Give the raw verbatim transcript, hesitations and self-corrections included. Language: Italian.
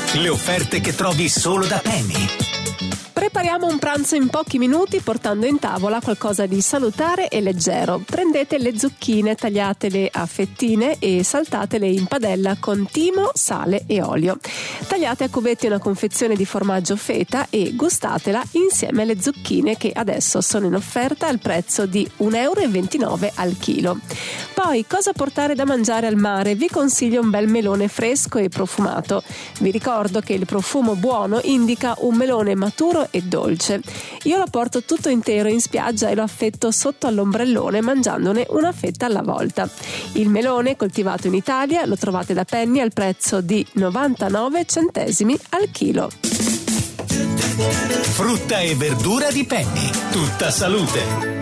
Le offerte che trovi solo da Penny. Prepariamo un pranzo in pochi minuti portando in tavola qualcosa di salutare e leggero. Prendete le zucchine, tagliatele a fettine e saltatele in padella con timo, sale e olio. Tagliate a cubetti una confezione di formaggio feta e gustatela insieme alle zucchine che adesso sono in offerta al prezzo di un euro e ventinove al chilo. Poi, cosa portare da mangiare al mare? Vi consiglio un bel melone fresco e profumato. Vi ricordo che il profumo buono indica un melone maturo e dolce. Io lo porto tutto intero in spiaggia e lo affetto sotto all'ombrellone mangiandone una fetta alla volta. Il melone coltivato in Italia lo trovate da Penny al prezzo di novantanove centesimi al chilo. Frutta e verdura di Penny. Tutta salute.